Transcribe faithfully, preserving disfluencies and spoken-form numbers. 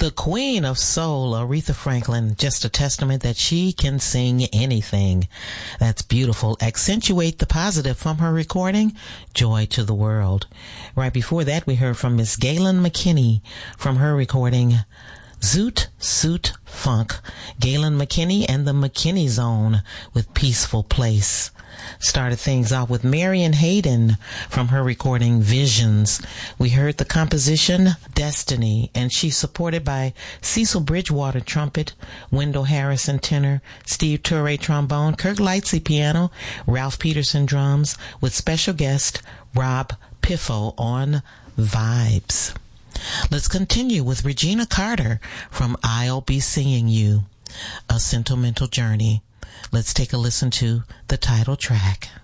The Queen of Soul, Aretha Franklin, just a testament that she can sing anything. That's beautiful. Accentuate the positive from her recording, Joy to the World. Right before that, we heard from Miss Galen McKinney from her recording, Zoot Suit Funk. Galen McKinney and the McKinney Zone with Peaceful Place. Started things off with Marian Hayden from her recording Visions. We heard the composition Destiny, and she's supported by Cecil Bridgewater trumpet, Wendell Harrison tenor, Steve Turre trombone, Kirk Lightsey piano, Ralph Peterson drums, with special guest Rob Piffo on vibes. Let's continue with Regina Carter from I'll Be Seeing You, A Sentimental Journey. Let's take a listen to the title track.